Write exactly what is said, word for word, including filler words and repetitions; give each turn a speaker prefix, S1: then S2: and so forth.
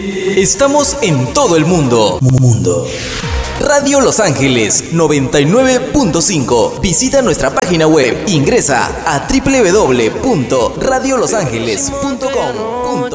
S1: Estamos en todo el mundo. Mundo. Radio Los Ángeles noventa y nueve punto cinco. Visita nuestra página web. Ingresa a doble u doble u doble u punto radio los ángeles punto com.